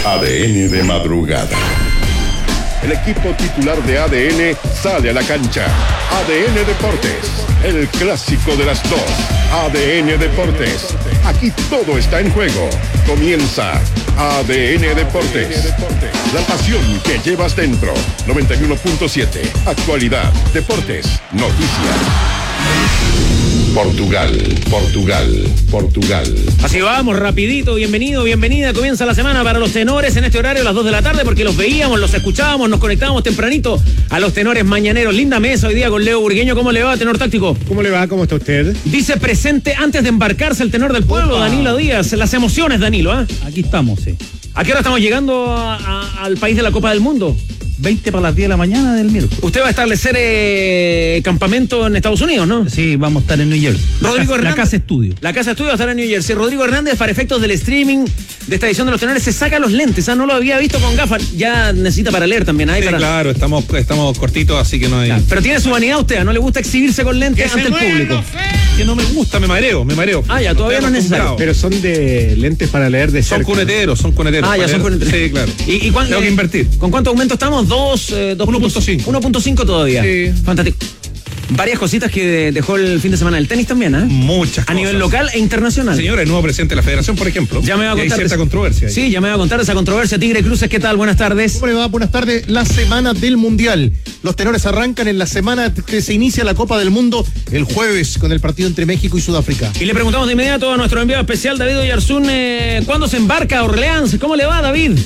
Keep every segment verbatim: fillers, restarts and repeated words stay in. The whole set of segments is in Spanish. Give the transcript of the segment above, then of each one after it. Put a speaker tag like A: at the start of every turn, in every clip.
A: A D N de madrugada. El equipo titular de A D N sale a la cancha. A D N Deportes, el clásico de las dos. A D N Deportes, aquí todo está en juego. Comienza A D N Deportes, la pasión que llevas dentro. noventa y uno punto siete, actualidad, deportes, noticias. Portugal, Portugal, Portugal.
B: Así vamos, rapidito, bienvenido, bienvenida. Comienza la semana para los tenores en este horario a las dos de la tarde porque los veíamos, los escuchábamos, nos conectábamos tempranito a los tenores mañaneros. Linda mesa hoy día con Leo Burgueño. ¿Cómo le va, tenor táctico?
C: ¿Cómo le va? ¿Cómo está usted?
B: Dice presente antes de embarcarse el tenor del pueblo, Opa. Danilo Díaz. Las emociones, Danilo, ¿ah? ¿eh?
D: Aquí estamos, sí.
B: ¿A qué hora estamos llegando a, a, al país de la Copa del Mundo?
D: veinte para las diez de la mañana del miércoles.
B: Usted va a establecer eh, campamento en Estados Unidos, ¿no?
D: Sí, vamos a estar en New Jersey.
B: Rodrigo
D: la,
B: Hernández.
D: La casa estudio.
B: La casa estudio va a estar en New Jersey. Rodrigo Hernández, para efectos del streaming de esta edición de los tenores, se saca los lentes. Ah, no lo había visto con gafas. Ya necesita para leer también. Ahí
E: sí,
B: para...
E: claro, estamos, estamos cortitos, así que no hay...
B: Claro, pero tiene su vanidad usted, ¿no le gusta exhibirse con lentes ante el público?
E: Que no me gusta, me mareo, me mareo.
B: Ah, ya, todavía no es necesario.
C: Pero son de lentes para leer de cerca.
E: Son cuneteros, son cuneteros.
B: Ah, ya son cuneteros.
E: Sí, claro.
B: ¿Y, y cuán,
E: Tengo que invertir.
B: ¿Con cuánto aumento estamos? Dos, eh, dos
E: uno punto cinco.
B: uno punto cinco todavía.
E: Sí.
B: Fantástico. Varias cositas que dejó el fin de semana el tenis también, ¿eh?
E: Muchas
B: A
E: cosas.
B: nivel local e internacional.
E: Señora, el nuevo presidente de la federación, por ejemplo.
B: Ya me va a contar.
E: Hay cierta
B: de...
E: controversia ahí.
B: Sí, ya me va a contar de esa controversia. Tigre Cruces, ¿qué tal? Buenas tardes.
F: ¿Cómo le va? Buenas tardes. La semana del Mundial. Los tenores arrancan en la semana que se inicia la Copa del Mundo el jueves con el partido entre México y Sudáfrica.
B: Y le preguntamos de inmediato a nuestro enviado especial, David Oyarzún, eh, ¿cuándo se embarca a Orleans? ¿Cómo le va, David?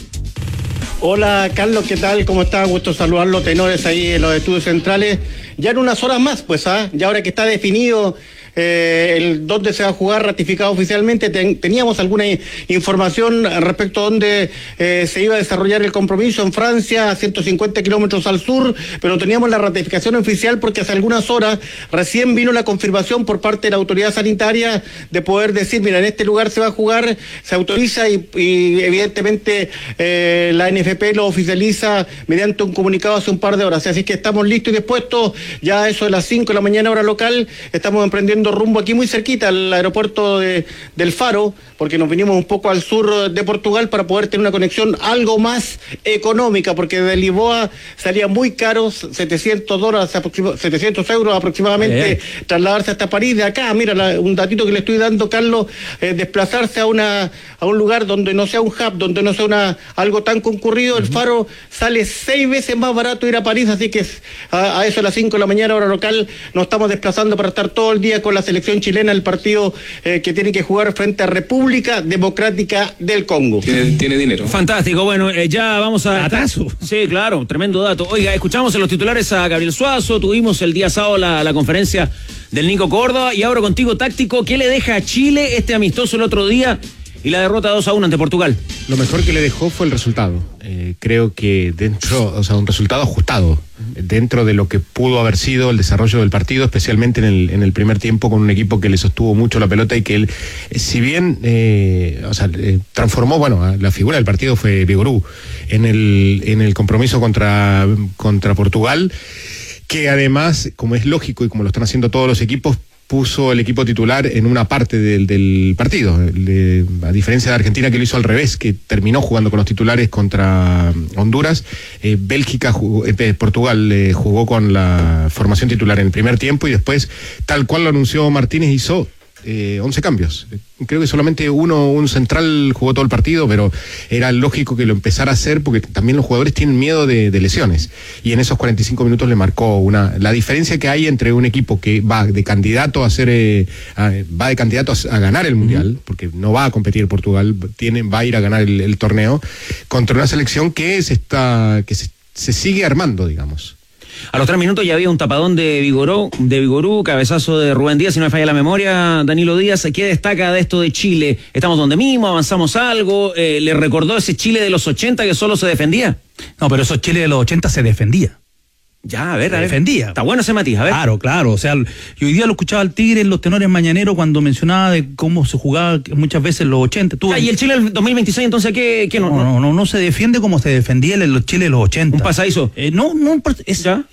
G: Hola, Carlos, ¿qué tal? ¿Cómo está? Gusto saludarlo, tenores ahí en los estudios centrales. Ya en unas horas más, pues, ¿ah? Ya ahora que está definido eh, el dónde se va a jugar, ratificado oficialmente, ten, teníamos alguna información respecto a dónde eh, se iba a desarrollar el compromiso en Francia, a ciento cincuenta kilómetros al sur, pero teníamos la ratificación oficial porque hace algunas horas recién vino la confirmación por parte de la autoridad sanitaria de poder decir, mira, en este lugar se va a jugar, se autoriza y, y evidentemente eh, la N F P lo oficializa mediante un comunicado hace un par de horas, así que estamos listos y dispuestos, ya a eso de las cinco de la mañana hora local, estamos emprendiendo rumbo aquí muy cerquita al aeropuerto de, del Faro, porque nos vinimos un poco al sur de Portugal para poder tener una conexión algo más económica, porque de Lisboa salía muy caro, setecientos dólares, setecientos euros aproximadamente, eh. trasladarse hasta París. De acá, mira, la, un datito que le estoy dando, Carlos, eh, desplazarse a una a un lugar donde no sea un hub, donde no sea una algo tan concurrido, uh-huh. El Faro sale seis veces más barato ir a París, así que a, a eso a las cinco de la mañana hora local nos estamos desplazando para estar todo el día con la selección chilena, el partido eh, que tiene que jugar frente a República Democrática del Congo.
E: Tiene, tiene dinero.
B: Fantástico, bueno, eh, ya vamos a...
D: Datazo.
B: Sí, claro, tremendo dato. Oiga, escuchamos en los titulares a Gabriel Suazo, tuvimos el día sábado la, la conferencia del Nico Córdoba y ahora contigo, táctico, ¿qué le deja a Chile este amistoso el otro día y la derrota dos a uno ante Portugal?
C: Lo mejor que le dejó fue el resultado. Eh, creo que dentro, o sea, un resultado ajustado, dentro de lo que pudo haber sido el desarrollo del partido, especialmente en el, en el primer tiempo con un equipo que le sostuvo mucho la pelota y que él, si bien, eh, o sea, eh, transformó, bueno, la figura del partido fue Vigorú en el, en el compromiso contra, contra Portugal, que además, como es lógico y como lo están haciendo todos los equipos, puso el equipo titular en una parte del, del partido, Le, a diferencia de Argentina que lo hizo al revés, que terminó jugando con los titulares contra Honduras. eh, Bélgica, jugó, eh, Portugal eh, jugó con la formación titular en el primer tiempo y después, tal cual lo anunció Martínez, hizo eh, once cambios. Creo que solamente uno, un central jugó todo el partido, pero era lógico que lo empezara a hacer porque también los jugadores tienen miedo de, de lesiones. Y en esos cuarenta y cinco minutos le marcó una la diferencia que hay entre un equipo que va de candidato a ser eh, a, va de candidato a, a ganar el Mundial, uh-huh. porque no va a competir Portugal, tiene, va a ir a ganar el, el torneo, contra una selección que se está que se, se sigue armando, digamos.
B: A los tres minutos ya había un tapadón de Vigorú, de Vigorú, cabezazo de Rubén Díaz, si no me falla la memoria, Danilo Díaz. ¿Qué destaca de esto de Chile? ¿Estamos donde mismo? ¿Avanzamos algo? Eh, ¿Le recordó ese Chile de los ochenta que solo se defendía?
D: No, pero esos Chile de los ochenta se defendía.
B: Ya, a ver, a ver.
D: Defendía.
B: Está bueno ese matiz, a ver.
D: Claro, claro. O sea, yo hoy día lo escuchaba al Tigre en los tenores mañaneros cuando mencionaba de cómo se jugaba muchas veces en los ochenta. Tú,
B: ah, ¿y el Chile del dos mil veintiséis entonces qué, qué no,
D: no, no, no, no se defiende como se defendía en los Chile de los ochenta.
B: ¿Un pasadizo?
D: Eh, no, no, es, ¿Ya?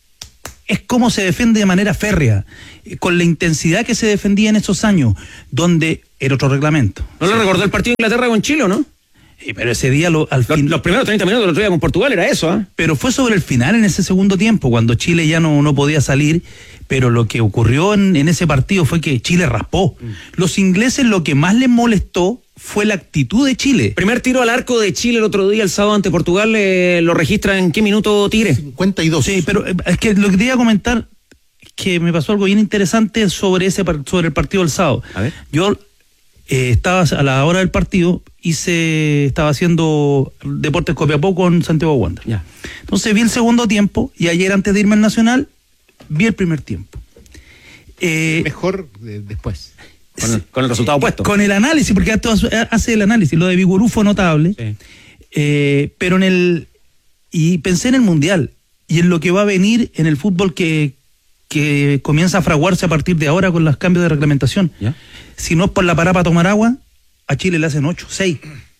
D: es como se defiende de manera férrea, con la intensidad que se defendía en esos años, donde era otro reglamento.
B: ¿No le recordó el partido de Inglaterra con Chile, o no?
D: Sí, pero ese día lo, al
B: Los,
D: fin...
B: los primeros treinta minutos del otro día con Portugal era eso, ¿ah? ¿eh?
D: Pero fue sobre el final, en ese segundo tiempo, cuando Chile ya no, no podía salir, pero lo que ocurrió en, en ese partido fue que Chile raspó. Mm. Los ingleses lo que más les molestó fue la actitud de Chile.
B: Primer tiro al arco de Chile el otro día, el sábado ante Portugal, eh, ¿lo registra en qué minuto, Tigre?
F: cincuenta y dos.
D: Sí, pero es que lo que te iba a comentar es que me pasó algo bien interesante sobre, ese, sobre el partido del sábado.
B: A ver.
D: Yo... Eh, estaba a la hora del partido, hice, estaba haciendo Deportes Copiapó con Santiago Wander.
B: Ya.
D: Entonces vi el segundo tiempo y ayer antes de irme al Nacional vi el primer tiempo.
C: Eh, Mejor eh, después.
B: Con el, con el resultado opuesto.
D: Con el análisis, porque hace el análisis. Lo de Vigorú fue notable. Sí. Eh, pero en el. Y pensé en el Mundial y en lo que va a venir en el fútbol que, que comienza a fraguarse a partir de ahora con los cambios de reglamentación. ¿Ya? Si no es por la parada para tomar agua, a Chile le hacen ocho, seis.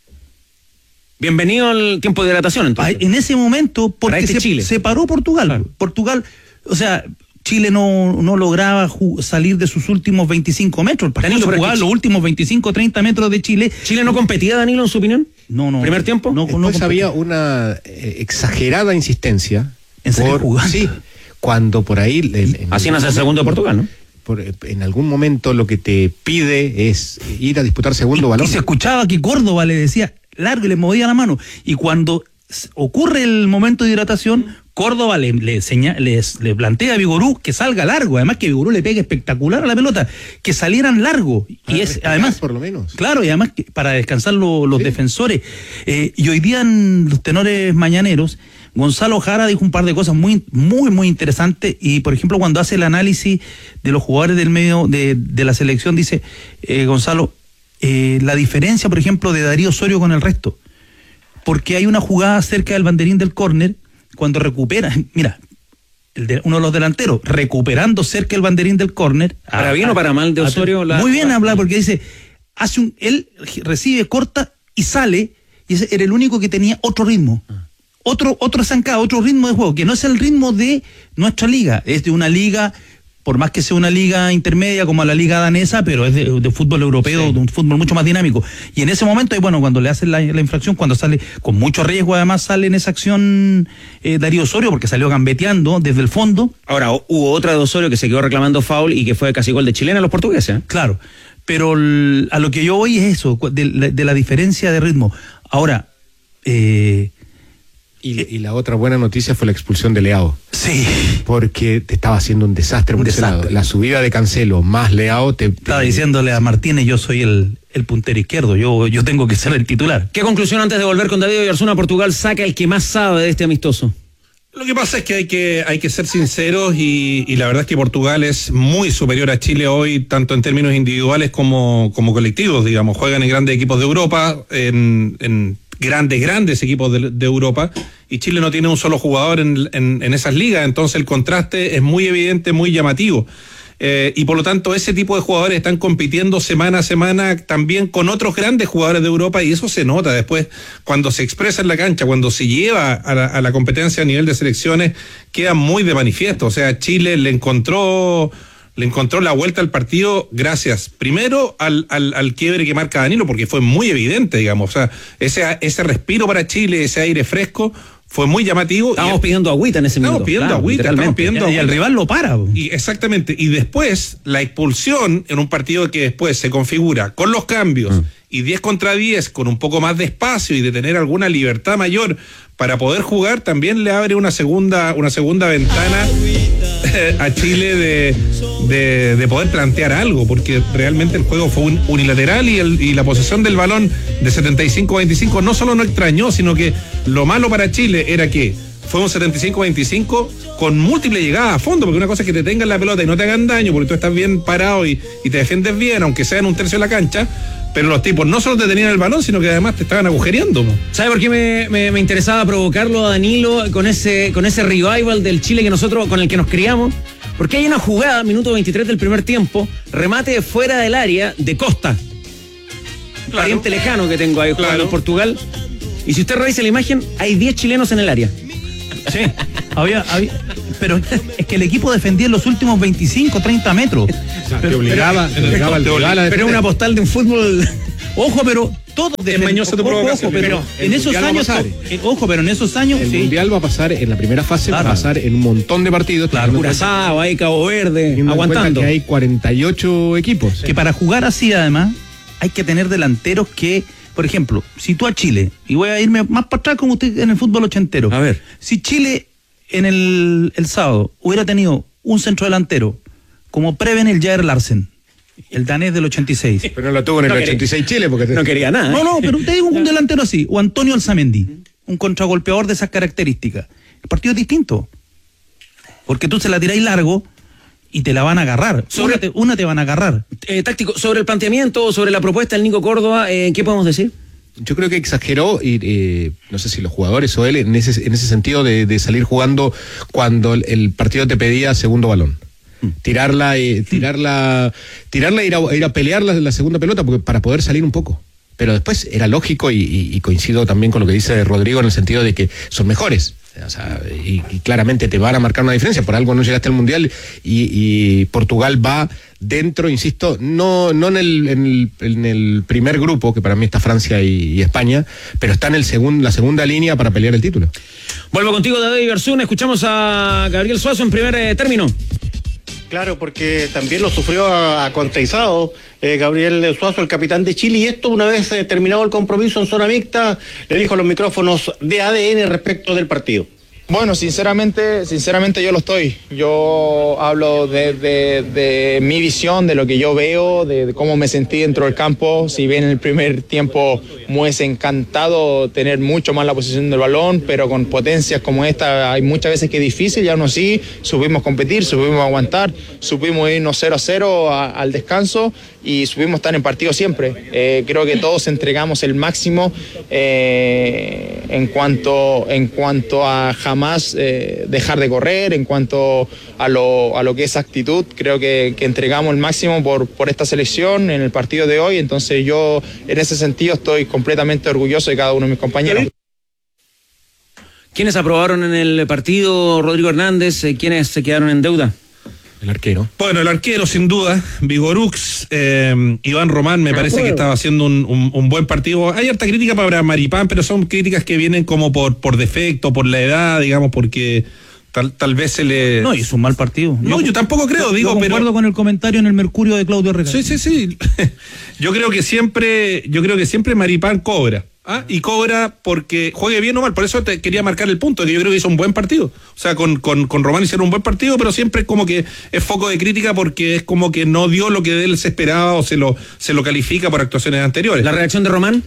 B: Bienvenido al tiempo de hidratación, entonces.
D: En ese momento, porque
B: este
D: se,
B: Chile.
D: se paró Portugal. Claro. Portugal, o sea, Chile no, no lograba salir de sus últimos veinticinco metros. El partido se jugaba los últimos veinticinco, treinta metros de Chile.
B: ¿Chile no competía, Danilo, en su opinión?
D: No, no.
B: ¿Primer tiempo?
C: No, no Después había una eh, exagerada insistencia.
D: ¿En serio jugando?
C: Sí, cuando por ahí... El, el,
B: Hacían hacer segundo de Portugal, ¿no?
C: Por, en algún momento lo que te pide es ir a disputar segundo
D: y,
C: balón.
D: Y se escuchaba que Córdoba le decía largo y le movía la mano. Y cuando ocurre el momento de hidratación, Córdoba le, le, señala, le, le plantea a Vigorú que salga largo. Además que Vigorú le pega espectacular a la pelota. Que salieran largo.
C: Para
D: y es además
C: por lo menos.
D: Claro, y además que para descansar lo, los sí. defensores. Eh, y hoy día en los tenores mañaneros, Gonzalo Jara dijo un par de cosas muy, muy, muy interesantes. Y, por ejemplo, cuando hace el análisis de los jugadores del medio de, de la selección, dice, eh, Gonzalo, eh, la diferencia, por ejemplo, de Darío Osorio con el resto. Porque hay una jugada cerca del banderín del córner, cuando recupera, mira, el de, uno de los delanteros, recuperando cerca del banderín del córner.
B: ¿Para bien o para mal de Osorio?
D: A, la, muy bien hablar, porque dice, hace un, él recibe, corta y sale, y ese era el único que tenía otro ritmo. Ah. Otro, otro zancado, otro ritmo de juego, que no es el ritmo de nuestra liga, es de una liga, por más que sea una liga intermedia como la liga danesa, pero es de, de fútbol europeo, sí. de un fútbol mucho más dinámico. Y en ese momento, y bueno, cuando le hacen la, la infracción, cuando sale con mucho riesgo, además sale en esa acción eh, Darío Osorio, porque salió gambeteando desde el fondo.
B: Ahora, hubo otra de Osorio que se quedó reclamando foul y que fue casi gol de chilena a los portugueses. ¿eh?
D: Claro, pero el, a lo que yo voy es eso, de, de la diferencia de ritmo. Ahora, eh,
C: Y, y la otra buena noticia fue la expulsión de Leao.
D: Sí.
C: Porque te estaba haciendo un desastre
D: un
C: por
D: desastre.
C: ese lado. La subida de Cancelo más Leao te...
D: Estaba
C: te...
D: diciéndole a Martínez, yo soy el, el puntero izquierdo, yo, yo tengo que ser el titular.
B: ¿Qué conclusión antes de volver con David Oyarzuna? Portugal saca el que más sabe de este amistoso.
E: Lo que pasa es que hay que, hay que ser sinceros y, y la verdad es que Portugal es muy superior a Chile hoy, tanto en términos individuales como, como colectivos, digamos. Juegan en grandes equipos de Europa, en... en grandes, grandes equipos de, de Europa, y Chile no tiene un solo jugador en, en, en esas ligas, entonces el contraste es muy evidente, muy llamativo. Eh, y por lo tanto ese tipo de jugadores están compitiendo semana a semana también con otros grandes jugadores de Europa, y eso se nota después cuando se expresa en la cancha, cuando se lleva a la, a la competencia a nivel de selecciones, queda muy de manifiesto. O sea, Chile le encontró... le encontró la vuelta al partido gracias, primero, al, al, al quiebre que marca Danilo, porque fue muy evidente, digamos, o sea, ese, ese respiro para Chile, ese aire fresco, fue muy llamativo.
B: Estábamos y, pidiendo agüita en ese
E: estamos
B: minuto.
E: Pidiendo
B: claro,
E: agüita, estamos pidiendo
D: agüita. Y el rival lo para.
E: Y exactamente, y después, la expulsión en un partido que después se configura con los cambios, mm. y diez contra diez, con un poco más de espacio y de tener alguna libertad mayor para poder jugar, también le abre una segunda, una segunda ventana a Chile de, de, de poder plantear algo, porque realmente el juego fue un, unilateral y, el, y la posesión del balón de setenta y cinco a veinticinco no solo no extrañó, sino que lo malo para Chile era que fue un setenta y cinco a veinticinco con múltiples llegadas a fondo, porque una cosa es que te tengan la pelota y no te hagan daño, porque tú estás bien parado y, y te defiendes bien, aunque sea en un tercio de la cancha, pero los tipos no solo te tenían el balón, sino que además te estaban agujereando.
B: ¿Sabe por qué me, me, me interesaba provocarlo a Danilo con ese, con ese revival del Chile que nosotros, con el que nos criamos? Porque hay una jugada, minuto veintitrés del primer tiempo, remate de fuera del área de Costa. Claro. Pariente lejano que tengo ahí jugando claro. en Portugal. Y si usted revisa la imagen, hay diez chilenos en el área.
D: Sí, había, había, pero es que el equipo defendía en los últimos veinticinco, treinta metros.
C: O sea, pero, te obligaba,
B: pero,
C: te obligaba
B: pero,
C: al rival a
B: pero es una postal de un fútbol.
D: Ojo, pero todos
E: Es mañoso tu
D: ojo,
E: provocación.
D: ojo, pero
C: el
D: en esos
C: Mundial va a
D: años,
C: pasar.
D: eh, ojo, pero en esos años,
C: El
D: sí.
C: Mundial va a pasar en la primera fase,
D: Claro.
C: va a pasar en un montón de partidos.
D: Claro,
C: teniendo en cuenta-
B: Curazao, ahí Cabo Verde,
C: teniendo en cuenta
B: aguantando.
C: que hay cuarenta y ocho equipos.
D: Que para jugar así, además, hay que tener delanteros que, por ejemplo, si tú a Chile, y voy a irme más para atrás como usted en el fútbol ochentero.
B: A ver.
D: Si Chile en el, el sábado hubiera tenido un centro delantero como Preben el Jair Larsen, el danés del ochenta y seis.
C: Pero no lo tuvo en el
B: No quería-
C: ochenta y seis Chile porque
B: No quería nada.
D: No, no, pero te digo un delantero así, o Antonio Alzamendi, un contragolpeador de esas características. El partido es distinto. Porque tú se la tiráis largo y te la van a agarrar.
B: Sobre-
D: Una, te, una te van a agarrar.
B: Eh, táctico, sobre el planteamiento, sobre la propuesta del Nico Córdoba, eh, ¿qué podemos decir?
C: Yo creo que exageró, y eh, no sé si los jugadores o él, en ese, en ese sentido de, de salir jugando cuando el, el partido te pedía segundo balón. Tirarla, eh, tirarla, tirarla e ir a, ir a pelear la, la segunda pelota porque, para poder salir un poco. Pero después era lógico y, y, y coincido también con lo que dice Rodrigo en el sentido de que son mejores. O sea, y, y claramente te van a marcar una diferencia. Por algo no llegaste al Mundial y, y Portugal va dentro, insisto, no, no en, el, en, el, en el primer grupo, que para mí está Francia y, y España, pero está en el segun, la segunda línea para pelear el título.
B: Vuelvo contigo, David Iberzún. Escuchamos a Gabriel Suazo en primer eh, término.
G: Claro, porque también lo sufrió a, a Conteizado, eh, Gabriel Suazo, el capitán de Chile, y esto una vez eh, terminado el compromiso en zona mixta, le dijo a los micrófonos de A D N respecto del partido.
H: Bueno, sinceramente, sinceramente yo lo estoy. Yo hablo de, de, de mi visión, de lo que yo veo, de, de cómo me sentí dentro del campo. Si bien en el primer tiempo me hubiese encantado tener mucho más la posición del balón, pero con potencias como esta hay muchas veces que es difícil y aún así supimos competir, supimos aguantar, supimos irnos cero a cero a, al descanso y supimos estar en partido siempre. Eh, creo que todos entregamos el máximo eh, en cuanto, en cuanto a jamás eh, dejar de correr, en cuanto a lo, a lo que es actitud. Creo que, que entregamos el máximo por, por esta selección en el partido de hoy, entonces yo en ese sentido estoy completamente orgulloso de cada uno de mis compañeros.
B: ¿Quiénes aprobaron en el partido? Rodrigo Hernández, eh, ¿quiénes se quedaron en deuda?
C: El arquero.
E: Bueno, el arquero, sin duda, Vigorux, eh, Iván Román, me parece que estaba haciendo un, un, un buen partido. Hay harta crítica para Maripán, pero son críticas que vienen como por, por defecto, por la edad, digamos, porque tal, tal vez se le...
D: No, hizo un mal partido.
E: No, yo tampoco creo,
D: yo,
E: digo,
D: yo
E: pero...
D: concuerdo con el comentario en el Mercurio de Claudio Herrera.
E: Sí, sí, sí. Yo creo que siempre, yo creo que siempre Maripán cobra. ¿Ah? Y cobra porque juegue bien o mal, por eso te quería marcar el punto, que yo creo que hizo un buen partido. O sea, con, con, con Román hicieron un buen partido, pero siempre es como que es foco de crítica porque es como que no dio lo que de él se esperaba o se lo, se lo califica por actuaciones anteriores.
B: ¿La reacción de Román?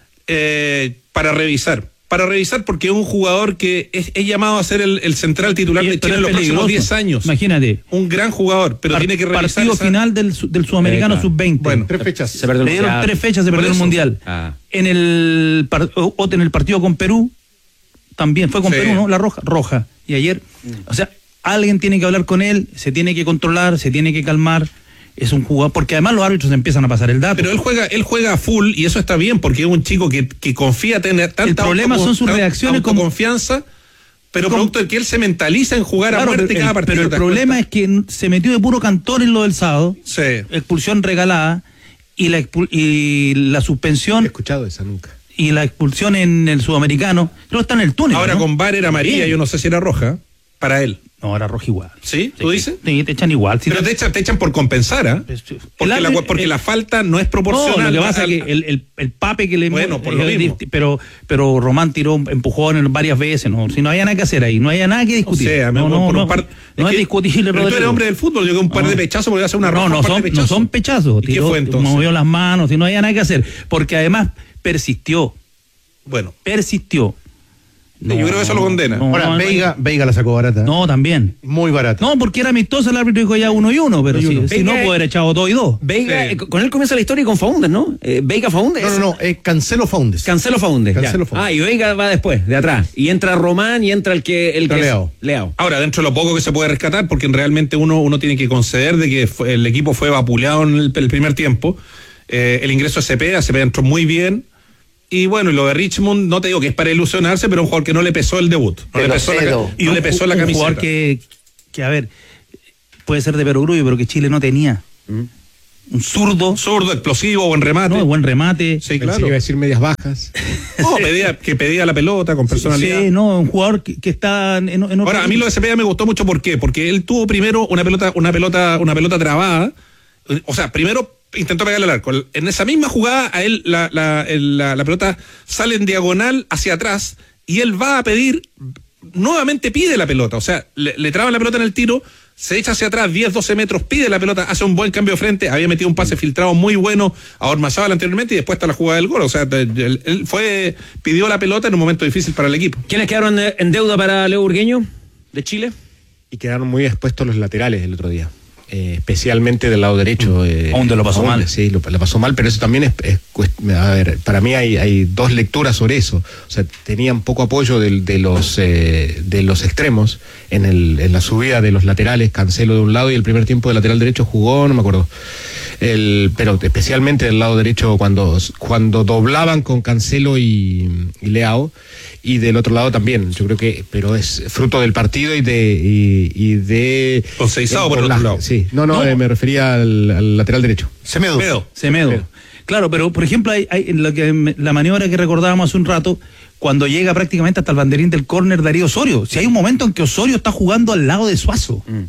E: Eh, para revisar. Para revisar porque es un jugador que es, es llamado a ser el, el central titular
D: Y
E: de
D: esto
E: Chile
D: es
E: en los próximos
D: peligroso.
E: diez años.
D: Imagínate.
E: Un gran jugador, pero
D: Par-
E: tiene que revisar
D: Partido
E: esa-
D: final del, su- del Sudamericano
B: Eh, claro.
D: sub veinte.
E: Bueno,
F: Tres fechas.
B: Se perdió el
D: Le dieron
B: Mundial.
D: tres fechas, se
E: Por
D: perdió el
E: eso.
D: Mundial.
B: Ah.
D: En el par- o- o en el partido con Perú, también fue con
E: Sí.
D: Perú, ¿no? La roja, roja. Y ayer, o sea, alguien tiene que hablar con él, se tiene que controlar, se tiene que calmar. Es un jugador, porque además los árbitros empiezan a pasar el dato.
E: Pero él juega, él juega a full y eso está bien porque es un chico que, que confía tener tanta
D: El problema
E: autocon-
D: son sus
E: tan-
D: reacciones como-
E: autoconfianza, pero
D: como-
E: producto de que él se mentaliza en jugar
D: Claro,
E: a muerte
D: pero,
E: cada
D: el,
E: partido.
D: pero el
E: ¿te das
D: problema
E: cuenta?
D: es que se metió de puro cantón en lo del sábado,
E: Sí.
D: expulsión regalada y la, expul- y la
C: No he
D: suspensión
C: escuchado esa nunca.
D: y la expulsión en el sudamericano. Creo que está en el túnel.
E: Ahora
D: ¿no?
E: con V A R era amarilla,
D: Sí.
E: yo no sé si era roja para él.
D: No, era roja igual.
E: ¿Sí? ¿Tú dices?
D: Sí, te echan igual. Si
E: Pero te echan, te echan por compensar, ¿ah?
D: El
E: Porque, la,
D: árbitro-
E: porque
D: el-
E: la falta no es
D: No,
E: proporcional.
D: lo que pasa
E: al-
D: es que el, el, el pape que le...
E: Bueno, por lo
D: eh,
E: mismo.
D: Pero, pero Román tiró empujones varias veces, ¿no? Si no había nada que hacer ahí, no había nada que discutir.
E: O sea,
D: no,
E: me-
D: no,
E: por
D: no,
E: un par-
D: no es,
E: que-
D: discutible,
E: Pero tú eres
D: Rodrigo.
E: hombre del fútbol, yo que un par
D: No.
E: de pechazos porque hacer una roja.
D: No, no
E: un par de
D: son, no
E: pechazos.
D: son pechazos.
E: ¿Y qué
D: tiró,
E: fue entonces?
D: movió las manos y no había nada que hacer. Porque además persistió,
E: Bueno,
D: persistió.
E: yo creo que eso lo condena.
D: No,
F: Ahora,
D: no, no,
F: Veiga, Veiga la sacó barata.
D: No, también.
F: Muy barata.
D: No, porque era amistoso el árbitro dijo ya uno y uno, pero
F: Uno y
D: si,
F: uno.
D: si no,
B: Veiga-
D: puede haber echado dos y dos.
B: Veiga,
E: Sí.
B: eh, con él comienza la historia y con Faúndez, ¿no? Eh, Veiga Faúndez.
F: No, no, no, es Cancelo Faúndez.
B: Cancelo Faúndez. ya.
F: Cancelo Faúndez.
B: Ah, y Veiga va después, de atrás. Y entra Román y entra el que... El
F: Entra
B: que es-
F: Leao.
B: Leao.
E: Ahora, dentro de lo poco que se puede rescatar, porque realmente uno, uno tiene que conceder de que fue- el equipo fue vapuleado en el, el primer tiempo. Eh, el ingreso de Cepeda, Cepeda entró muy bien. Y bueno, y lo de Richmond, no te digo que es para ilusionarse, pero un jugador que no le pesó el debut. No le pesó, la, ca-
D: Y
E: no
D: un,
E: le pesó la
D: un
E: camiseta.
D: jugador que, que, a ver, puede ser de perogrullo, pero que Chile no tenía. un zurdo.
E: Zurdo, explosivo, buen remate.
D: No, buen remate.
E: Sí,
C: Pensé que
E: claro.
C: iba a decir medias bajas.
E: No, pedía, que pedía la pelota con personalidad.
D: Sí, no, un jugador que, que está en, en otro
E: Ahora, a mí lo de Cepeda me gustó mucho, ¿por qué? Porque él tuvo primero una pelota, una pelota, una pelota trabada. O sea, primero intentó pegarle al arco. En esa misma jugada, a él la, la, el, la, la pelota sale en diagonal hacia atrás y él va a pedir, nuevamente pide la pelota. O sea, le, le traban la pelota en el tiro, se echa hacia atrás diez, doce metros, pide la pelota, hace un buen cambio de frente, había metido un pase filtrado muy bueno a Ormazábal anteriormente y después está la jugada del gol. O sea, él, él fue, pidió la pelota en un momento difícil para el equipo.
B: ¿Quiénes quedaron en deuda para Leo Burgueño de Chile?
C: Y quedaron muy expuestos los laterales el otro día. Eh, especialmente del lado derecho. Eh,
D: ¿A dónde lo pasó mal?
C: Sí, lo, lo pasó mal, pero eso también es, es, a ver, para mí hay, hay dos lecturas sobre eso. O sea, tenían poco apoyo de, de los eh, de los extremos en, el, en la subida de los laterales, Cancelo de un lado y el primer tiempo de lateral derecho jugó, no me acuerdo. El, pero especialmente del lado derecho cuando, cuando doblaban con Cancelo y, y Leao, y del otro lado también, yo creo que, pero es fruto del partido y de y, y de
E: Conceizado por el otro lado.
C: Sí, no, no,
D: No.
C: Eh, me refería al, al lateral derecho.
F: Semedo.
E: Semedo.
D: Semedo.
C: Semedo.
D: Claro, pero por ejemplo, hay, hay la, que, la maniobra que recordábamos hace un rato, cuando llega prácticamente hasta el banderín del córner Darío Osorio. Si hay un momento en que Osorio está jugando al lado de Suazo.
B: Mm.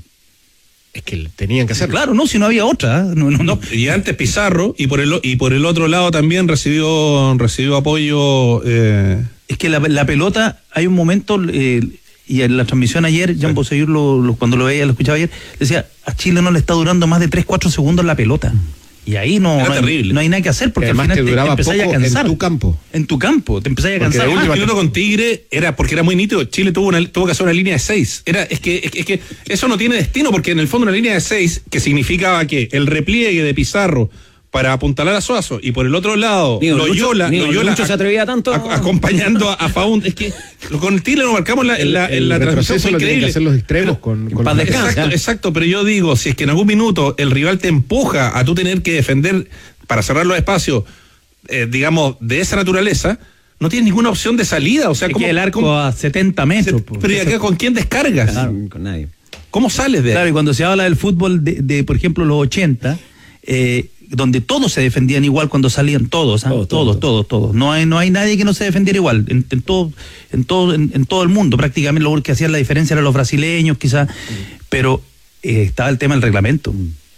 C: Es que tenían que hacerlo.
D: Claro, no, si no había otra. ¿eh? No, no, no.
E: Y antes Pizarro, y por el y por el otro lado también recibió recibió apoyo. Eh,
D: Es que la, la pelota, hay un momento, eh, y en la transmisión ayer, Jean Boseyur, lo, lo, cuando lo veía, lo escuchaba ayer, decía, a Chile no le está durando más de tres, cuatro segundos la pelota. Y ahí no,
E: Era
D: no, hay,
E: terrible.
D: no hay nada que hacer, porque
C: Además
D: al final
C: te
D: te,
C: duraba
D: te empezás a
C: poco en
D: cansar.
C: tu campo.
D: En tu campo, te empezás a
C: Porque
D: cansar.
C: de
E: el
C: última-
E: minuto con Tigre era porque era muy nítido. Chile tuvo una, tuvo que hacer una línea de seis. Era, es que, es que, es que eso no tiene destino, porque en el fondo una línea de seis, que significaba que el repliegue de Pizarro para apuntalar a Suazo, y por el otro lado,
B: Digo,
E: Loyola,
B: Lucho- digo,
E: Loyola
B: Lucho se atrevía tanto.
E: a- acompañando a, a Faund. Es que con el Tigre lo marcamos la, en la, en
C: el
E: la transmisión,
C: retroceso
E: fue
C: lo tienen que
E: increíble.
C: hacer los extremos con, con
B: paz
C: los-
B: descanse.
E: Exacto,
B: ¿eh?
E: exacto, pero yo digo, si es que en algún minuto el rival te empuja a tú tener que defender para cerrar los espacios, eh, digamos, de esa naturaleza, no tienes ninguna opción de salida. O sea,
D: Te
E: ¿cómo,
D: queda el arco
E: cómo-
D: a setenta metros. pues.
E: pero ¿y acá con quién descargas?
B: Claro, con nadie.
E: ¿Cómo sales de ahí?
D: Claro, y cuando se habla del fútbol de, de, por ejemplo, los ochenta, eh, donde todos se defendían igual cuando salían, todos, ¿ah?
B: Todos,
D: todos,
B: todos,
D: todos, todos. No hay, no hay nadie que no se defendiera igual, en, en todo, en todo, en, en todo el mundo. Prácticamente lo que hacían la diferencia eran los brasileños, quizás, pero eh, estaba el tema del reglamento.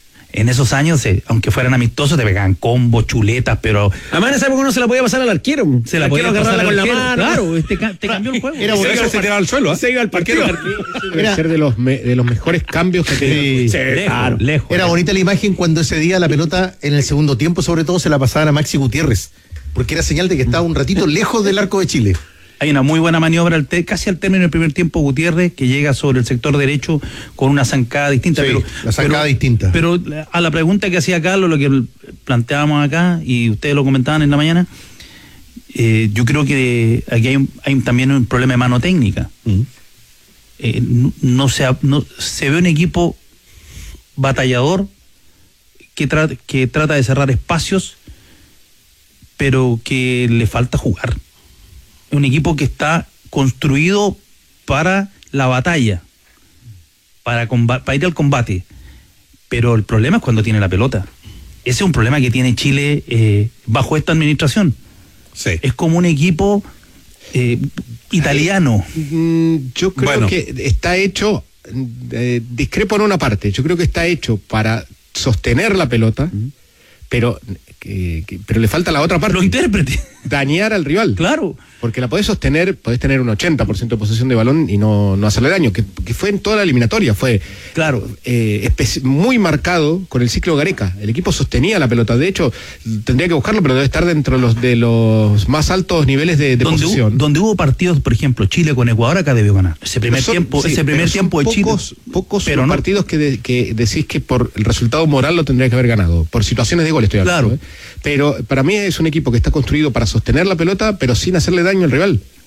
D: En esos años, eh, aunque fueran amistosos, te pegaban combos, chuletas, pero
B: Además en esa época uno se la podía pasar al arquero.
D: se la
B: El
D: podía
B: arquero
D: pasar
B: agarrarla
D: al
B: con la
D: arquero.
B: mano.
D: Claro, este ca- te cambió el juego.
F: Era
E: Se,
F: bonito.
E: se tiraba al suelo, ¿eh?
B: Se iba al partido.
C: Debe
F: Era-
C: ser de los, me- de los mejores cambios que
F: Sí.
C: tiene.
D: lejos,
B: claro.
D: lejos.
F: Era bonita la imagen cuando ese día la pelota en el segundo tiempo, sobre todo, se la pasaban a Maxi Gutiérrez, porque era señal de que estaba un ratito lejos del arco de Chile.
D: Hay una muy buena maniobra al te- casi al término del primer tiempo, Gutiérrez, que llega sobre el sector derecho con una zancada distinta.
F: Sí,
D: pero,
F: la zancada
D: pero-
F: distinta.
D: Pero a la pregunta que hacía Carlos, lo que planteábamos acá, y ustedes lo comentaban en la mañana, eh, yo creo que aquí hay, un- hay un- también un problema de mano técnica. Eh, no, no se, ha- no, se ve un equipo batallador que, tra- que trata de cerrar espacios, pero que le falta jugar. Es un equipo que está construido para la batalla, para, comba- para ir al combate. Pero el problema es cuando tiene la pelota. Ese es un problema que tiene Chile eh, bajo esta administración.
E: Sí.
D: Es como un equipo eh, italiano.
C: Mm, Yo creo
E: Bueno.
C: que está hecho, eh, discrepo en una parte, yo creo que está hecho para sostener la pelota, pero, que- que- pero le falta la otra parte,
D: Los intérpretes.
C: dañar al rival.
D: Claro.
C: Porque la podés sostener, podés tener un ochenta por ciento de posesión de balón y no, no hacerle daño, que, que fue en toda la eliminatoria, fue
D: Claro.
C: eh, especi- muy marcado con el ciclo Gareca. El equipo sostenía la pelota, de hecho, tendría que buscarlo, pero debe estar dentro de los, de los más altos niveles de, de
D: Donde, hu-
C: posesión.
D: donde hubo partidos, por ejemplo, Chile con Ecuador, acá debió ganar. Ese primer
C: Son-
D: tiempo,
C: sí,
D: ese
C: pero
D: primer
C: son
D: tiempo de
C: pocos,
D: Chile.
C: Pocos
D: pero
C: los
D: no-
C: partidos que, de- que decís que por el resultado moral lo tendría que haber ganado. Por situaciones de gol estoy hablando.
D: Claro.
C: ¿eh? Pero para mí es un equipo que está construido para sostener la pelota, pero sin hacerle daño al rival.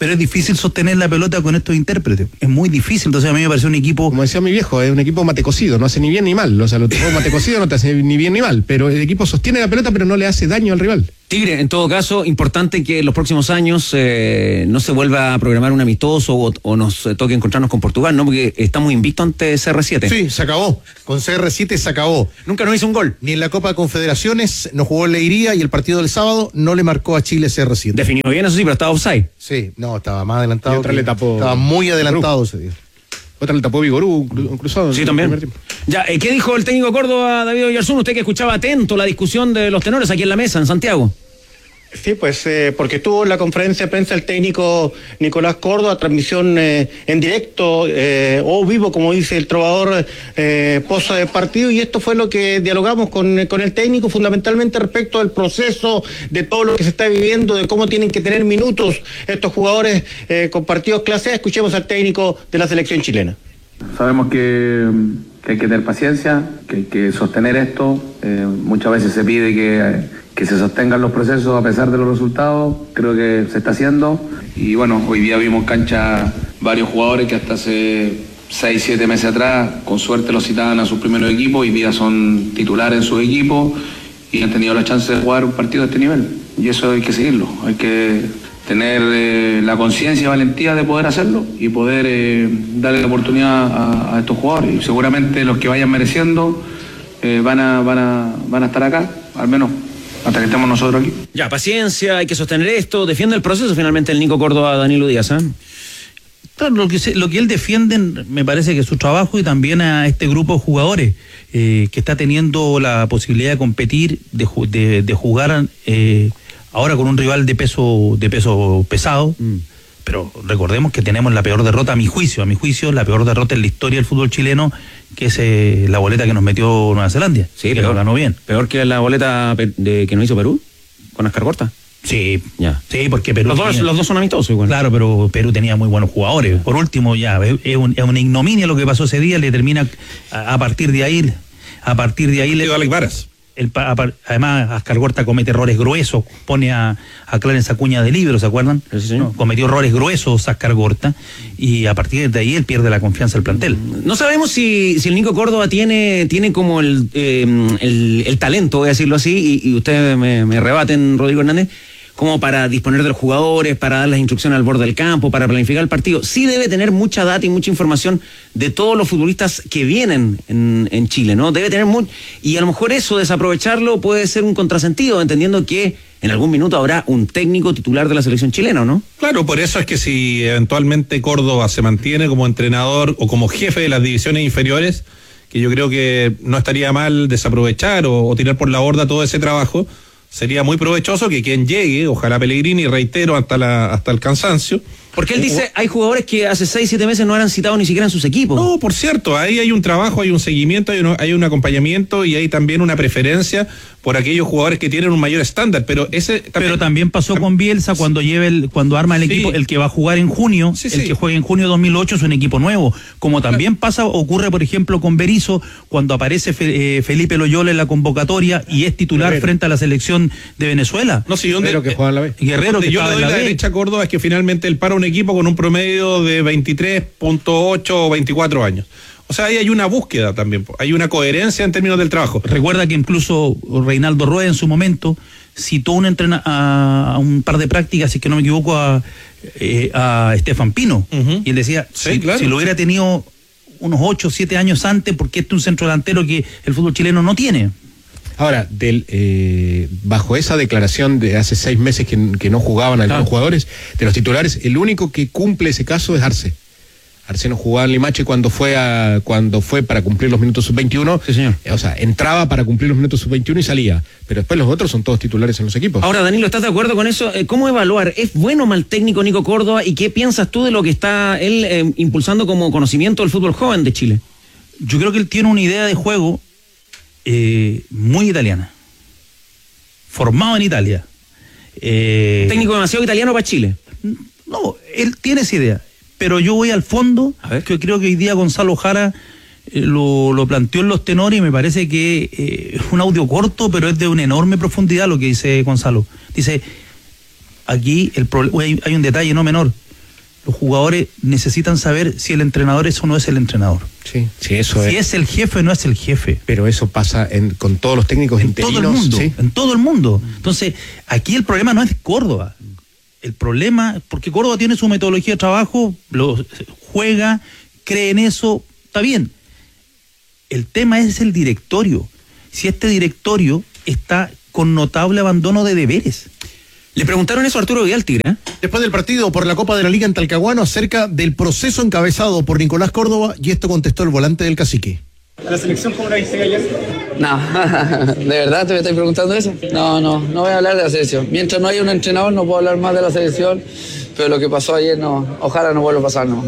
D: pero es difícil sostener la pelota con estos intérpretes, es muy difícil. Entonces a mí me parece un equipo,
C: como decía mi viejo, es un equipo matecocido, no hace ni bien ni mal, o sea, los equipos matecocidos no te hace ni bien ni mal, pero el equipo sostiene la pelota pero no le hace daño al rival.
B: Tigre, en todo caso, importante que en los próximos años eh, no se vuelva a programar un amistoso o, o nos eh, toque encontrarnos con Portugal, ¿no? Porque estamos invictos ante C R siete.
F: Sí, se acabó. Con C R siete se acabó.
B: Nunca nos hizo un gol.
F: Ni en la Copa de Confederaciones, no jugó en Leiría y el partido del sábado no le marcó a Chile C R siete.
B: Definió bien, eso sí, pero estaba offside.
F: Sí, no, estaba más adelantado.
C: Y otra
F: que,
C: le tapó.
F: Estaba muy adelantado ese día.
C: Otra le tapó Vigorú, un cruzado.
B: Sí, también. Ya, eh, ¿qué dijo el técnico Córdoba, David Oyarzún? Usted que escuchaba atento la discusión de los tenores aquí en la mesa, en Santiago.
G: Sí, pues eh, porque estuvo en la conferencia de prensa el técnico Nicolás Córdoba, transmisión eh, en directo eh, o vivo, como dice el trovador, eh, posa de partido, y esto fue lo que dialogamos con, con el técnico, fundamentalmente respecto al proceso de todo lo que se está viviendo, de cómo tienen que tener minutos estos jugadores eh, con partidos clase A. Escuchemos al técnico de la selección chilena.
I: Sabemos que, que hay que tener paciencia, que hay que sostener esto, eh, muchas veces se pide que... que se sostengan los procesos a pesar de los resultados, creo que se está haciendo, y bueno, hoy día vimos cancha varios jugadores que hasta hace seis, siete meses atrás, con suerte los citaban a sus primeros equipos, hoy día son titulares en sus equipos y han tenido la chance de jugar un partido de este nivel, y eso hay que seguirlo, hay que tener eh, la conciencia y valentía de poder hacerlo y poder eh, darle la oportunidad a, a estos jugadores, y seguramente los que vayan mereciendo eh, van, a, van, a, van a estar acá, al menos hasta que estemos nosotros aquí.
B: Ya, paciencia, hay que sostener esto, defiende el proceso finalmente el Nico Córdoba, Danilo Díaz, ¿eh?
D: Claro, lo que, se, lo que él defiende me parece que es su trabajo, y también a este grupo de jugadores eh, que está teniendo la posibilidad de competir, de, de, de jugar eh, ahora con un rival de peso, de peso pesado. Mm. Pero recordemos que tenemos la peor derrota, a mi juicio, a mi juicio, la peor derrota en la historia del fútbol chileno, que es eh, la boleta que nos metió Nueva Zelanda.
B: Sí, pero ganó bien. Peor que la boleta de, que nos hizo Perú, con Ascargorta.
D: Sí,
B: ya.
D: Sí, porque Perú.
B: Los dos,
D: tenía,
B: los dos son amistosos igual.
D: Claro, pero Perú tenía muy buenos jugadores. Por último, ya, es, un, es una ignominia lo que pasó ese día, le termina a, a partir de ahí, a partir de ahí le.
E: Alex Varas.
D: El, además, Ascargorta comete errores gruesos, pone a, a Clarence Acuña de libro, ¿se acuerdan?
B: Sí,
D: no, cometió errores gruesos Ascargorta, y a partir de ahí él pierde la confianza del plantel.
B: No sabemos si, si el Nico Córdoba tiene, tiene como el, eh, el, el talento, voy a decirlo así, y, y ustedes me, me rebaten, Rodrigo Hernández, como para disponer de los jugadores, para dar las instrucciones al borde del campo, para planificar el partido. Sí debe tener mucha data y mucha información de todos los futbolistas que vienen en, en Chile, ¿no? Debe tener mucho, y a lo mejor eso, desaprovecharlo, puede ser un contrasentido, entendiendo que en algún minuto habrá un técnico titular de la selección chilena, ¿no?
E: Claro, por eso es que si eventualmente Córdoba se mantiene como entrenador o como jefe de las divisiones inferiores, que yo creo que no estaría mal desaprovechar o, o tirar por la borda todo ese trabajo, sería muy provechoso que quien llegue, ojalá Pellegrini, reitero, hasta la hasta el cansancio.
B: Porque él dice, hay jugadores que hace seis, siete meses no eran citados ni siquiera en sus equipos.
E: No, por cierto, ahí hay un trabajo, hay un seguimiento, hay un, hay un acompañamiento y hay también una preferencia por aquellos jugadores que tienen un mayor estándar, pero ese
D: también, pero también pasó con Bielsa cuando lleve el, cuando arma el sí. equipo, el que va a jugar en junio, sí, el sí. que juegue en junio de dos mil ocho es un equipo nuevo, como también pasa, ocurre por ejemplo con Berizzo, cuando aparece Fe, eh, Felipe Loyola en la convocatoria y es titular Guerrero. Frente a la selección de Venezuela.
E: No, sí, ¿dónde?
C: Guerrero que juega en la B.
D: Guerrero que
E: yo le doy la, la derecha a Córdoba es que finalmente él para un equipo con un promedio de veintitrés punto ocho o veinticuatro años. O sea, ahí hay una búsqueda también, hay una coherencia en términos del trabajo.
D: Recuerda que incluso Reinaldo Rueda en su momento citó un entrena a, a un par de prácticas, si es que no me equivoco, a, eh, a Estefan Pino. Uh-huh. Y él decía, sí, si, claro. si lo hubiera tenido unos ocho o siete años antes, porque este es un centro delantero que el fútbol chileno no tiene.
C: Ahora, del, eh, bajo esa declaración de hace seis meses que, que no jugaban algunos claro. jugadores, de los titulares, el único que cumple ese caso es Arce. Arce no jugaba en Limache cuando fue a, cuando fue para cumplir los minutos sub veintiuno.
B: Sí, señor.
C: O sea, entraba para cumplir los minutos sub veintiuno y salía. Pero después los otros son todos titulares en los equipos.
B: Ahora, Danilo, ¿estás de acuerdo con eso? ¿Cómo evaluar? ¿Es bueno o mal técnico Nico Córdoba? ¿Y qué piensas tú de lo que está él eh, impulsando como conocimiento del fútbol joven de Chile?
D: Yo creo que él tiene una idea de juego eh, muy italiana. Formado en Italia.
B: Eh, ¿Técnico demasiado italiano para Chile?
D: No, él tiene esa idea. Pero yo voy al fondo, que creo que hoy día Gonzalo Jara eh, lo, lo planteó en los tenores y me parece que eh, es un audio corto, pero es de una enorme profundidad lo que dice Gonzalo. Dice, aquí el pro, hay, hay un detalle no menor. los jugadores necesitan saber si el entrenador es o no es el entrenador.
C: Sí, sí, eso
D: si
C: es.
D: Si es el jefe o no es el jefe.
C: Pero eso pasa en, con todos los técnicos
D: en
C: interinos.
D: todo el mundo,
C: ¿sí?
D: en todo el mundo. Entonces, aquí el problema no es Córdoba. El problema, porque Córdoba tiene su metodología de trabajo, lo juega, cree en eso, está bien. El tema es el directorio. Si este directorio está con notable abandono de deberes.
B: Le preguntaron eso a Arturo Vidal Tigre, ¿eh?
F: Después del partido por la Copa de la Liga en Talcahuano acerca del proceso encabezado por Nicolás Córdoba, y esto contestó el volante del Cacique.
J: ¿La selección cómo la viste ayer?
K: No, ¿de verdad te me estáis preguntando eso? No, no, no voy a hablar de la selección. Mientras no haya un entrenador no puedo hablar más de la selección, pero lo que pasó ayer no, ojalá no vuelva a pasar, no.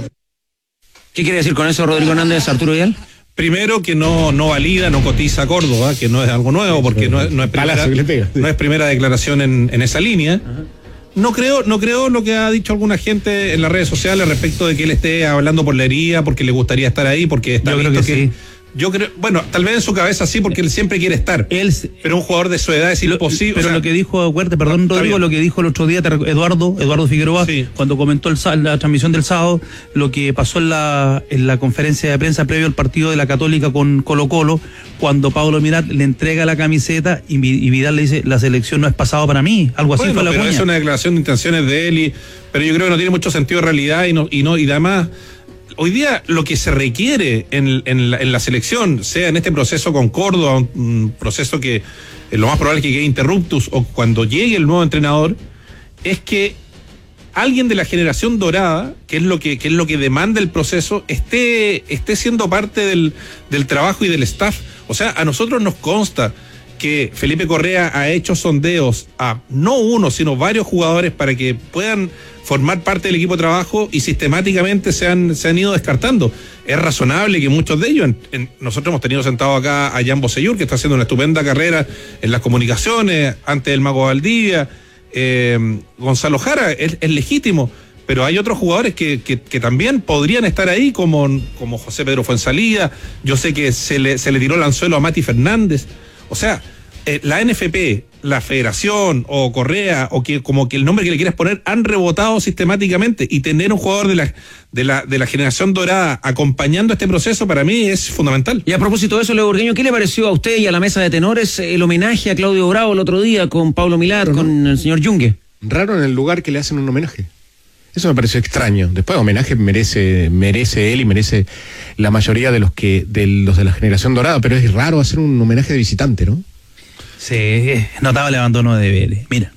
B: ¿Qué quiere decir con eso Rodrigo Hernández, Arturo Vidal?
E: Primero, que no, no valida, no cotiza a Córdoba, que no es algo nuevo, porque no es, no es, primera, no es primera declaración en, en esa línea. No creo, no creo lo que ha dicho alguna gente en las redes sociales respecto de que él esté hablando por la herida, porque le gustaría estar ahí, porque está
D: Yo
E: visto
D: creo que,
E: que...
D: sí.
E: Yo creo, bueno, tal vez en su cabeza sí, porque él siempre quiere estar.
D: Él,
E: pero un jugador de su edad es
D: lo,
E: imposible.
D: Pero
E: o sea,
D: lo que dijo, acuérdate, perdón,
E: no,
D: Rodrigo, lo que dijo el otro día Eduardo, Eduardo Figueroa, sí. cuando comentó el, la transmisión del sábado, lo que pasó en la, en la conferencia de prensa previo al partido de la Católica con Colo Colo, cuando Pablo Mirat le entrega la camiseta y, y Vidal le dice, la selección no es pasado para mí, algo así
E: bueno,
D: fue la
E: pero
D: cuña.
E: Es una declaración de intenciones de él, y, pero yo creo que no tiene mucho sentido de realidad y no, y no, y además... Hoy día lo que se requiere en, en, la, en la selección, sea en este proceso con Córdoba, un, un proceso que eh, lo más probable es que quede interruptus, o cuando llegue el nuevo entrenador, es que alguien de la generación dorada, que es lo que, que es lo que demanda el proceso, esté, esté siendo parte del, del trabajo y del staff. O sea, a nosotros nos consta que Felipe Correa ha hecho sondeos a no uno, sino varios jugadores para que puedan formar parte del equipo de trabajo, y sistemáticamente se han, se han ido descartando. Es razonable que muchos de ellos, en, en, nosotros hemos tenido sentado acá a Jan Bosellur, que está haciendo una estupenda carrera en las comunicaciones, antes del Mago Valdivia, eh, Gonzalo Jara, es, es legítimo, pero hay otros jugadores que, que, que también podrían estar ahí, como, como José Pedro Fuenzalida. Yo sé que se le, se le tiró el anzuelo a Mati Fernández. O sea, eh, la N F P, la Federación o Correa, o que como que el nombre que le quieras poner, han rebotado sistemáticamente, y tener un jugador de la, de la, de la generación dorada acompañando este proceso para mí es fundamental.
B: Y a propósito de eso, Leo Burgueño, ¿qué le pareció a usted y a la mesa de tenores el homenaje a Claudio Bravo el otro día con Pablo Milat,
C: Raro,
B: con
C: ¿no?
B: el señor Yungue?
C: Raro en el lugar que le hacen un homenaje. Eso me pareció extraño. Después, homenaje merece, merece él y merece la mayoría de los que, de los de la generación dorada, pero es raro hacer un homenaje de visitante, ¿no?
D: Sí, notable abandono de deberes. Mira,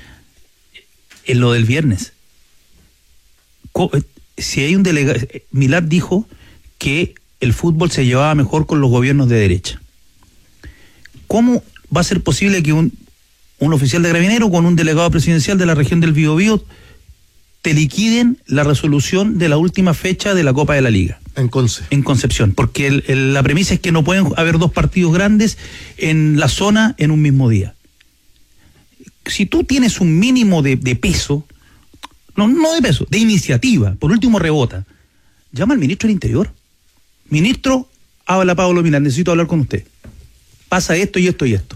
D: en lo del viernes, si hay un delegado, Milat dijo que el fútbol se llevaba mejor con los gobiernos de derecha. ¿Cómo va a ser posible que un, un oficial de Carabinero con un delegado presidencial de la región del Biobío te liquiden la resolución de la última fecha de la Copa de la Liga?
F: En Conce.
D: En Concepción, porque el, el, la premisa es que no pueden haber dos partidos grandes en la zona en un mismo día. Si tú tienes un mínimo de, de peso, no, no de peso, de iniciativa, por último rebota, llama al ministro del Interior. Ministro, habla Pablo Milat, necesito hablar con usted. Pasa esto y esto y esto.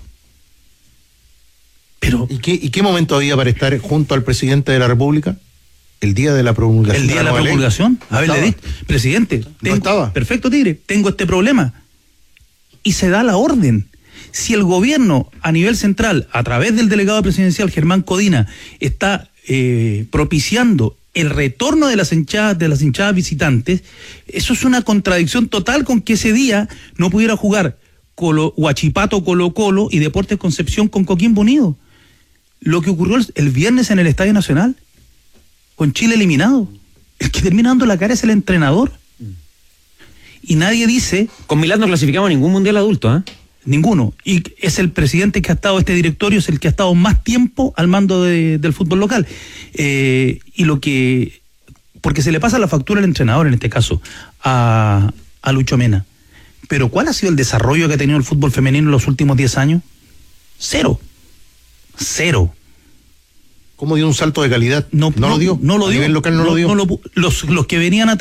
D: Pero,
F: ¿Y qué, ¿Y qué momento había para estar junto al presidente de la República? El día de la promulgación.
D: El día de la, de la promulgación. A ver, le di, presidente, tengo,
F: no estaba.
D: Perfecto, Tigre, tengo este problema. Y se da la orden. Si el gobierno a nivel central, a través del delegado presidencial Germán Codina, está eh, propiciando el retorno de las hinchadas, de las hinchadas visitantes, eso es una contradicción total con que ese día no pudiera jugar Colo, Huachipato Colo Colo y Deportes Concepción con Coquimbo Unido. Lo que ocurrió el, el viernes en el Estadio Nacional, con Chile eliminado. El que termina dando la cara es el entrenador. Y nadie dice...
B: Con Milat no clasificamos a ningún mundial adulto, ¿eh?
D: Ninguno. Y es el presidente que ha estado, este directorio es el que ha estado más tiempo al mando de, del fútbol local. Eh, y lo que... Porque se le pasa la factura al entrenador, en este caso, a, a Lucho Mena. Pero ¿cuál ha sido el desarrollo que ha tenido el fútbol femenino en los últimos diez años? Cero. Cero.
F: ¿Cómo dio un salto de calidad?
D: No,
F: no, no lo dio.
D: No lo
F: a
D: dio.
F: nivel local no, no lo dio.
D: No lo, los, los que venían atrás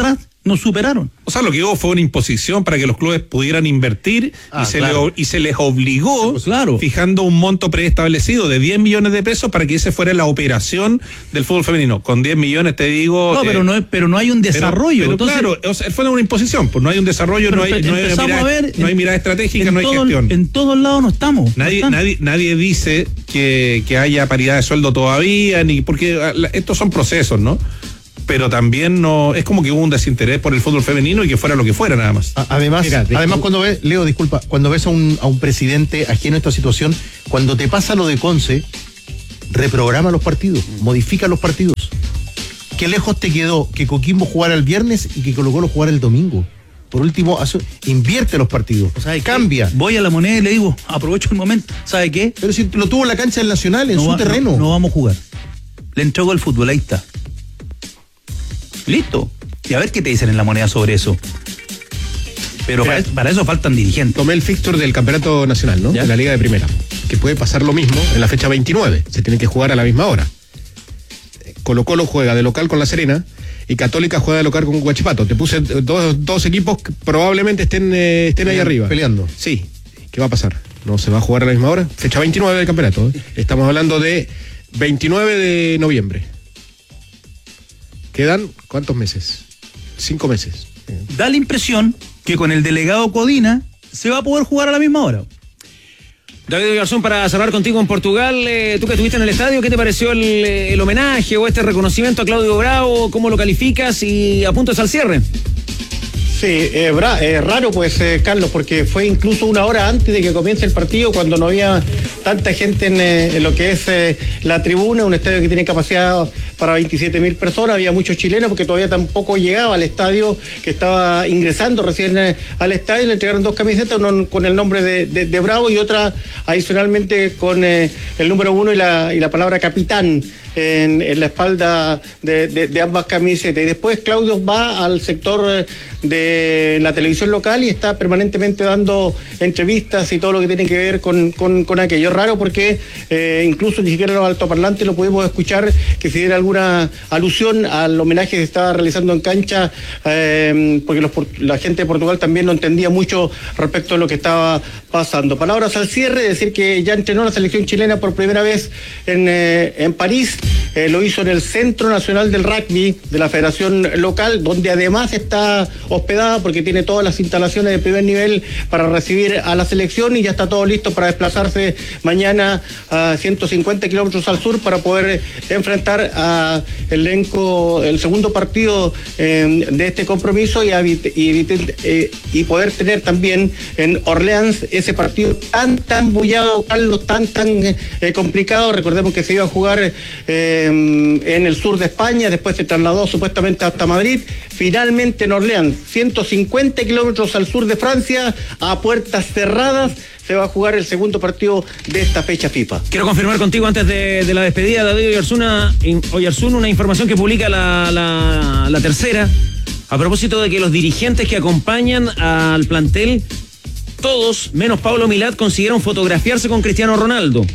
D: Nos superaron.
E: O sea, lo que hubo fue una imposición para que los clubes pudieran invertir ah, y, se claro. le, y se les obligó,
D: pues claro.
E: fijando un monto preestablecido de diez millones de pesos para que ese fuera la operación del fútbol femenino. Con diez millones te digo...
D: No, eh, pero, no pero no hay un desarrollo.
E: Pero, pero
D: entonces,
E: claro, o sea, fue una imposición, pues no hay un desarrollo, no hay, no hay mirada, a ver, no hay mirada estratégica, no hay
D: todo,
E: gestión.
D: En todos lados no estamos.
E: Nadie,
D: no
E: nadie, nadie dice que, que haya paridad de sueldo todavía, ni porque estos son procesos, ¿no? Pero también no es como que hubo un desinterés por el fútbol femenino y que fuera lo que fuera nada más.
F: Además, Mira, además cuando ves, Leo, disculpa, cuando ves a un, a un presidente ajeno a esta situación, cuando te pasa lo de Conce, reprograma los partidos, modifica los partidos. ¿Qué lejos te quedó que Coquimbo jugara el viernes y que Colo Colo jugara el domingo? Por último, hace, invierte los partidos, o sea, cambia.
D: Voy a la Moneda y le digo, aprovecho el momento, ¿sabe qué?
F: Pero si lo tuvo en la cancha del Nacional, en
D: no
F: su
D: va,
F: terreno.
D: No, no vamos a jugar. Le entrego el fútbol, ahí está. Listo. Y a ver qué te dicen en la Moneda sobre eso. Pero para, para eso faltan dirigentes.
C: Tomé el fixture del campeonato nacional, ¿no? ¿Ya? De la Liga de Primera. Que puede pasar lo mismo en la fecha veintinueve. Se tiene que jugar a la misma hora. Colo Colo juega de local con La Serena y Católica juega de local con Huachipato. Te puse dos, dos equipos que probablemente estén, eh, estén ahí arriba.
F: Peleando.
C: Sí. ¿Qué va a pasar? ¿No se va a jugar a la misma hora? Fecha veintinueve del campeonato. ¿eh? Estamos hablando de veintinueve de noviembre. ¿Quedan cuántos meses? Cinco meses.
D: Da la impresión que con el delegado Codina se va a poder jugar a la misma hora.
B: David Garzón, para cerrar contigo en Portugal, eh, tú que estuviste en el estadio, ¿qué te pareció el, el homenaje o este reconocimiento a Claudio Bravo? ¿Cómo lo calificas? Y apuntas al cierre.
G: Sí, eh, bra, eh, raro pues, eh, Carlos, porque fue incluso una hora antes de que comience el partido, cuando no había tanta gente en, eh, en lo que es eh, la tribuna, un estadio que tiene capacidad para veintisiete mil personas, había muchos chilenos porque todavía tampoco llegaba al estadio, que estaba ingresando recién eh, al estadio, le entregaron dos camisetas, una con el nombre de, de, de Bravo y otra adicionalmente con eh, el número uno y la, y la palabra capitán. En, en la espalda de, de, de ambas camisetas. Y después Claudio va al sector de la televisión local y está permanentemente dando entrevistas y todo lo que tiene que ver con, con, con aquello. Raro porque eh, incluso ni siquiera los altoparlantes lo pudimos escuchar que se diera alguna alusión al homenaje que se estaba realizando en cancha, eh, porque los, la gente de Portugal también no entendía mucho respecto a lo que estaba pasando. Palabras al cierre, decir que ya entrenó la selección chilena por primera vez en, eh, en París. Eh, lo hizo en el Centro Nacional del Rugby de la Federación Local, donde además está hospedada porque tiene todas las instalaciones de primer nivel para recibir a la selección, y ya está todo listo para desplazarse mañana a ciento cincuenta kilómetros al sur para poder enfrentar a el elenco, el segundo partido eh, de este compromiso y, y, eh, y poder tener también en Orleans ese partido tan, tan bullado, Carlos, tan, tan eh, complicado. Recordemos que se iba a jugar eh, en el sur de España, después se trasladó supuestamente hasta Madrid, finalmente en Orleans, ciento cincuenta kilómetros al sur de Francia, a puertas cerradas, se va a jugar el segundo partido de esta fecha FIFA.
B: Quiero confirmar contigo antes de, de la despedida, David Oyarzuna, Oyarzún, una información que publica la, la, la Tercera, a propósito de que los dirigentes que acompañan al plantel, todos, menos Pablo Milad, consiguieron fotografiarse con Cristiano Ronaldo.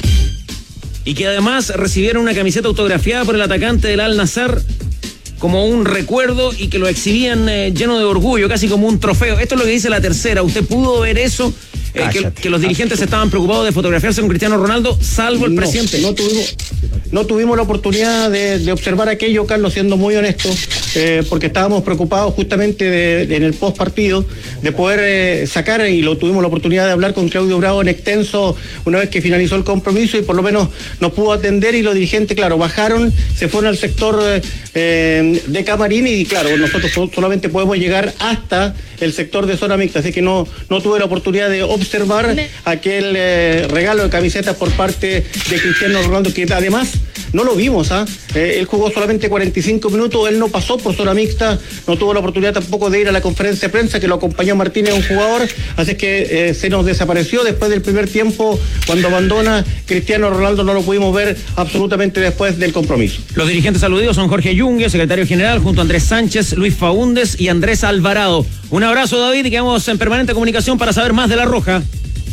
B: Y que además recibieron una camiseta autografiada por el atacante del Al-Nassr como un recuerdo y que lo exhibían eh, lleno de orgullo, casi como un trofeo. Esto es lo que dice la Tercera. ¿Usted pudo ver eso? Eh, que, que los dirigentes estaban preocupados de fotografiarse con Cristiano Ronaldo, salvo el
G: no,
B: presidente.
G: No tuvimos, no tuvimos la oportunidad de, de observar aquello, Carlos, siendo muy honesto, eh, porque estábamos preocupados justamente de, de, en el post partido de poder eh, sacar, y lo tuvimos la oportunidad de hablar con Claudio Bravo en extenso una vez que finalizó el compromiso, y por lo menos nos pudo atender, y los dirigentes, claro, bajaron, se fueron al sector eh, de camarín, y claro, nosotros solamente podemos llegar hasta el sector de zona mixta, así que no, no tuve la oportunidad de observar aquel eh, regalo de camisetas por parte de Cristiano Ronaldo, que además no lo vimos, ¿ah? Eh, él jugó solamente cuarenta y cinco minutos, él no pasó por zona mixta, no tuvo la oportunidad tampoco de ir a la conferencia de prensa, que lo acompañó Martínez, un jugador, así que eh, se nos desapareció después del primer tiempo, cuando abandona Cristiano Ronaldo, no lo pudimos ver absolutamente después del compromiso.
B: Los dirigentes aludidos son Jorge Yungue, secretario general, junto a Andrés Sánchez, Luis Faúndez y Andrés Alvarado. Un abrazo, David, y quedamos en permanente comunicación para saber más de La Roja.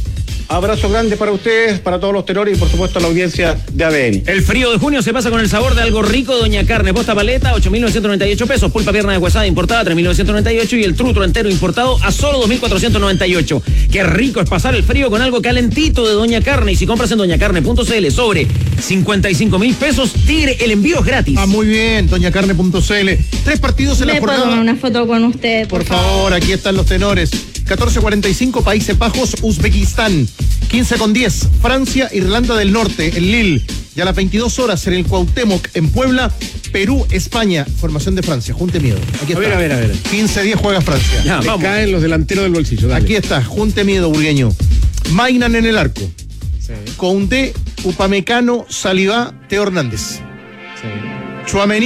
G: Abrazo grande para ustedes, para todos los tenores y por supuesto a la audiencia de A D N.
B: El frío de junio se pasa con el sabor de algo rico. Doña Carne, posta paleta, ocho mil novecientos noventa y ocho pesos. Pulpa pierna de huesada importada, tres mil novecientos noventa y ocho. Y el trutro entero importado a solo dos mil cuatrocientos noventa y ocho. Qué rico es pasar el frío con algo calentito de Doña Carne. Y si compras en doña carne punto c l sobre cincuenta y cinco mil pesos, Tigre, el envío es gratis.
F: Ah, muy bien, doña carne punto c l. Tres partidos en la
L: ¿Me puedo
F: jornada.
L: tomar una foto con usted, por,
F: Por favor, aquí están los tenores. catorce cuarenta y cinco, Países Bajos, Uzbekistán. quince con diez, Francia, Irlanda del Norte, en Lille. Y a las veintidós horas, en el Cuauhtémoc, en Puebla, Perú, España. Formación de Francia, junte miedo. Aquí está.
C: A ver, a ver, a ver.
F: quince diez juega Francia.
B: Ya,
C: Le
B: vamos.
C: caen los delanteros del bolsillo, dale.
F: Aquí está, junte miedo, burgueño. Mainan en el arco.
C: Sí,
F: Koundé, Upamecano, Saliba, Teo Hernández.
C: sí.
F: Tchouaméni.